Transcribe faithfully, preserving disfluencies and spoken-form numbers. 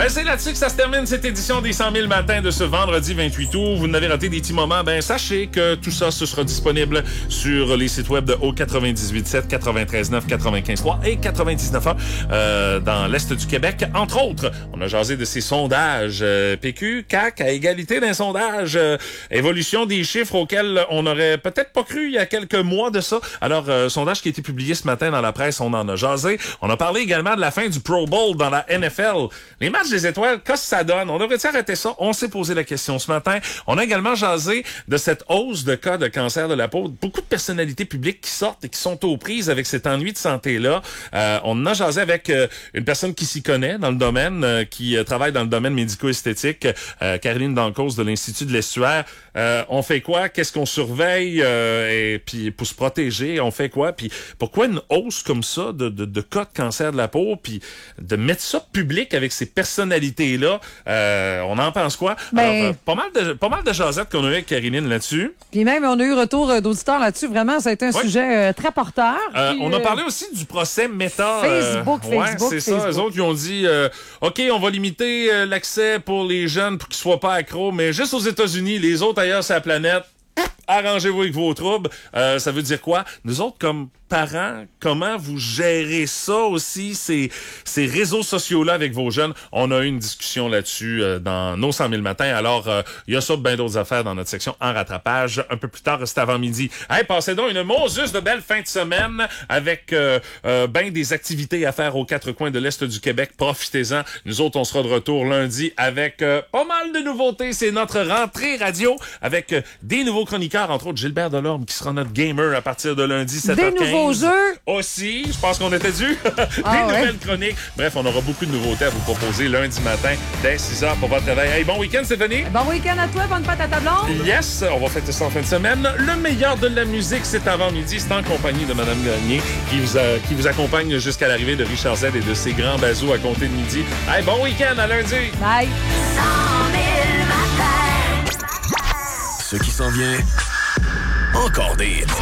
Ben, c'est là-dessus que ça se termine cette édition des cent mille matins de ce vendredi vingt-huit août. Vous n'avez raté des petits moments, ben sachez que tout ça, ce sera disponible sur les sites web de O quatre-vingt-dix-huit sept, quatre-vingt-treize neuf, quatre-vingt-quinze trois et quatre-vingt-dix-neuf un euh, dans l'Est du Québec. Entre autres, on a jasé de ces sondages euh, P Q, C A Q, à égalité d'un sondage, euh, évolution des chiffres auxquels on n'aurait peut-être pas cru il y a quelques mois de ça. Alors, euh, sondage qui a été publié ce matin dans la presse, on en a jasé. On a parlé également de la fin du Pro Bowl dans la N F L. Les matchs des étoiles, qu'est-ce que ça donne? On devrait-tu arrêter ça? On s'est posé la question ce matin. On a également jasé de cette hausse de cas de cancer de la peau. Beaucoup de personnalités publiques qui sortent et qui sont aux prises avec cet ennui de santé-là. Euh, on en a jasé avec euh, une personne qui s'y connaît dans le domaine, euh, qui euh, travaille dans le domaine médico-esthétique, euh, Caroline Dancause de l'Institut de l'Estuaire. Euh, on fait quoi? Qu'est-ce qu'on surveille? Euh, et puis pour se protéger, on fait quoi? Puis pourquoi une hausse comme ça de, de, de cas de cancer de la peau? Puis de mettre ça public avec ces personnalités-là, euh, on en pense quoi? Ben... Alors, euh, pas mal de pas mal de jasettes qu'on a eu avec Caroline là-dessus. Puis même, on a eu retour d'auditeurs là-dessus. Vraiment, ça a été un ouais. sujet euh, très porteur. Euh, puis, on a euh... parlé aussi du procès Meta. Facebook, euh, ouais, Facebook, c'est Facebook. ça. Les autres, ils ont dit, euh, OK, on va limiter euh, l'accès pour les jeunes pour qu'ils soient pas accros, mais juste aux États-Unis, les autres ailleurs sur la planète, arrangez-vous avec vos troubles. Euh, ça veut dire quoi? Nous autres, comme parents, comment vous gérez ça aussi, ces, ces réseaux sociaux-là avec vos jeunes? On a eu une discussion là-dessus euh, dans nos cent mille matins. Alors, il euh, y a ça, bien d'autres affaires dans notre section en rattrapage. Un peu plus tard, c'est avant midi. Hey, passez donc une Moses de belle fin de semaine avec euh, euh, ben des activités à faire aux quatre coins de l'Est du Québec. Profitez-en. Nous autres, on sera de retour lundi avec euh, pas mal de nouveautés. C'est notre rentrée radio avec euh, des nouveaux chroniqueurs, entre autres Gilbert Delorme qui sera notre gamer à partir de lundi sept heures quinze. Des nouveaux jeux. Aussi, je pense qu'on était dû. Des ah, nouvelles ouais. chroniques. Bref, on aura beaucoup de nouveautés à vous proposer lundi matin dès six heures pour votre réveil. Hey, bon week-end, Stéphanie. Bon week-end à toi, bonne fête à ta blonde. Yes, on va fêter ça en fin de semaine. Le meilleur de la musique, c'est avant midi. C'est en compagnie de Mme Gagné qui vous, a, qui vous accompagne jusqu'à l'arrivée de Richard Z et de ses grands bazous à compter de midi. Hey, bon week-end, à lundi. Bye. cent mille matins. Ce qui s'en vient, encore des hits.